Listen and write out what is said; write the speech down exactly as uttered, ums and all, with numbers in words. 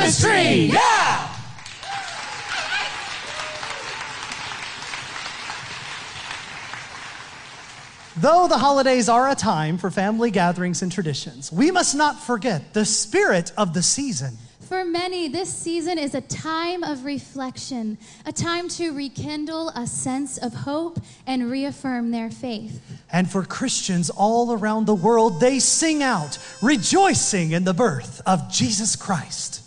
Christmas tree. Yeah! Though the holidays are a time for family gatherings and traditions, we must not forget the spirit of the season. For many, this season is a time of reflection, a time to rekindle a sense of hope and reaffirm their faith. And for Christians all around the world, they sing out, rejoicing in the birth of Jesus Christ.